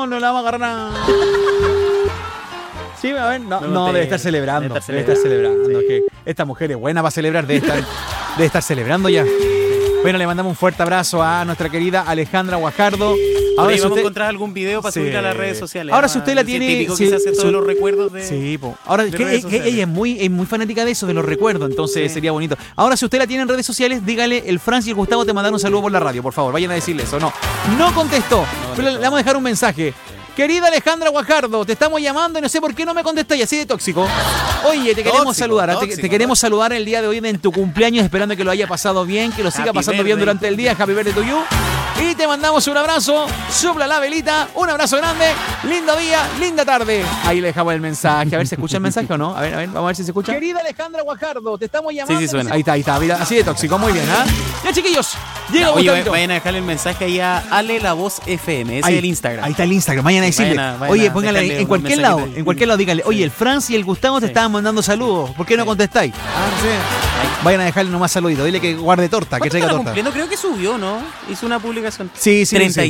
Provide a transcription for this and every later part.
no la vamos a agarrar a... Sí, a ver, no, debe estar celebrando. Debe estar celebrando. Sí. Que esta mujer es buena para celebrar, debe estar celebrando ya. Bueno, le mandamos un fuerte abrazo a nuestra querida Alejandra Guajardo. Ahora si vamos a encontrar algún video para subir a las redes sociales. Ahora si usted la tiene... típico que se hace todos los recuerdos de... Sí, po. Ahora que ella es muy fanática de eso, de los recuerdos, entonces sería bonito. Ahora si usted la tiene en redes sociales, dígale, el Franz y el Gustavo te mandaron un saludo por la radio, por favor, vayan a decirle eso. No contestó, pero le vamos a dejar un mensaje. Querida Alejandra Guajardo, te estamos llamando y no sé por qué no me contestáis, así de tóxico. Oye, te queremos saludar, te queremos saludar el día de hoy en tu cumpleaños, esperando que lo haya pasado bien, que lo siga pasando bien durante el día. Happy birthday to you. Y te mandamos un abrazo, sopla la velita, un abrazo grande, lindo día, linda tarde. Ahí le dejamos el mensaje, a ver si escucha el mensaje o no. A ver, vamos a ver si se escucha. Querida Alejandra Guajardo, te estamos llamando. Sí, suena. Ahí está, mira, así de tóxico, muy bien, ¿ah? Ya, chiquillos, llega Gustavito. Vayan a dejarle el mensaje ahí a Ale La Voz FM, ese es el Instagram. Ahí está el Instagram, vayan a decirle. Oye, póngale en cualquier lado, dígale, oye, el Franz y el Gustavo te estaban mandando saludos, ¿por qué no contestáis? Sí. Vayan a dejarle nomás saluditos, dile que guarde torta, que traiga torta. No creo que subió, ¿no? Hizo una publicación. Sí.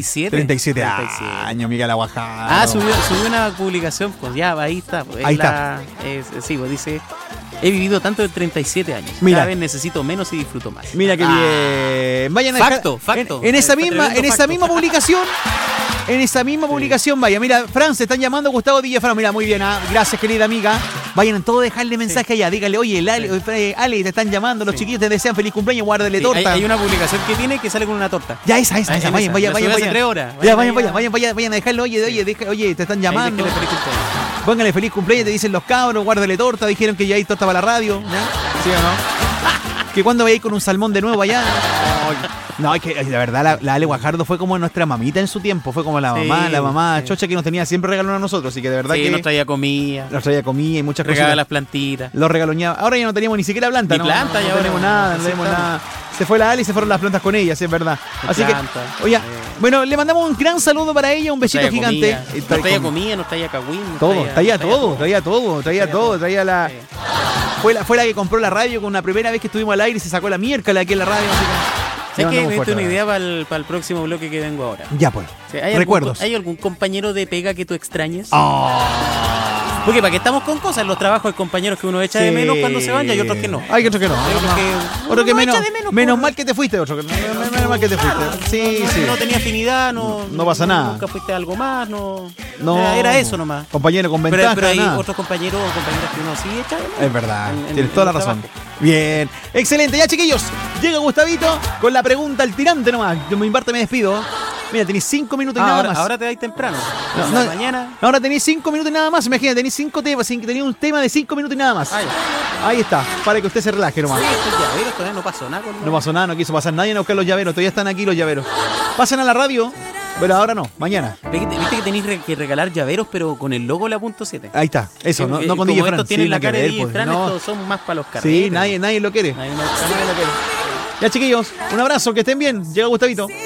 37 años, Miguel Aguajado. Subió una publicación, pues ya, ahí está. Pues, ahí está. Sí, pues dice, he vivido tanto de 37 años. Mira, cada vez necesito menos y disfruto más. Mira qué bien. Vayan a facto. En esa misma publicación. En esa misma publicación, vaya, mira, Fran, se están llamando Gustavo Villafranco. Mira, muy bien, gracias, querida amiga. Vayan todos a dejarle mensaje allá. Dígale, oye, Ale, te están llamando, los chiquillos te desean feliz cumpleaños, guárdale torta. Hay una publicación que sale con una torta. Ya, esa. Vayan. Hace 3 horas. Vayan a dejarlo, oye, te están llamando. Póngale feliz cumpleaños, te dicen los cabros, guárdale torta. Dijeron que ya hay torta para la radio. ¿Ya? ¿Sí o no? Que cuando vayáis con un salmón de nuevo allá. No, es que la verdad la Ale Guajardo fue como nuestra mamita en su tiempo, fue como la mamá chocha que nos tenía siempre regalón a nosotros, así que de verdad que nos traía comida y muchas cosas. Regala las plantitas. Los regaloñaba. Ahora ya no teníamos ni siquiera planta, ¿no? Planta, no tenemos nada. Se fue la Ale y se fueron las plantas con ella, sí, es verdad. Así que, oye, bueno, le mandamos un gran saludo para ella, un besito gigante. Nos traía comida, nos traía cagüín. Traía todo. Fue la que compró la radio con la primera vez que estuvimos al aire y se sacó la miércoles aquí en la radio. ¿Sabes qué? Me diste una idea para el próximo bloque que vengo ahora. Ya, pues. Recuerdos. ¿Hay algún compañero de pega que tú extrañes? Porque para que estamos con cosas, los trabajos hay compañeros que uno echa de menos cuando se van y hay otros que no. Hay otros que no. Otro que menos mal que te fuiste, otro que menos mal que te fuiste. Sí. No tenía afinidad, no pasa nada. Nunca fuiste a algo más, no. Era eso nomás. Compañero con ventaja. Pero hay otros compañeros o compañeras que uno sí echa de menos. Es verdad, tienes toda la razón. Bien, excelente. Ya, chiquillos, llega Gustavito con la pregunta al tirante nomás. Yo me despido. Mira, tenéis 5 minutos y nada más. Ahora te vais temprano. Mañana. Ahora tenéis 5 minutos y nada más. Imagínate, tenéis 5 temas. Tenéis un tema de 5 minutos y nada más. Ahí está, para que usted se relaje nomás. Sí, estos llaveros todavía no pasó nada. No pasó nada, no quiso pasar nadie a buscar los llaveros. Todavía están aquí los llaveros. Pasen a la radio. Pero ahora no, mañana. Viste que tenéis que regalar llaveros, pero con el logo la .7. Ahí está, eso, no con DJ Fran. Estos tienen la cara de DJ Fran, estos son más para los carretes. Sí, nadie lo quiere. Nadie lo quiere. Ya, chiquillos, un abrazo, que estén bien. Llega Gustavito.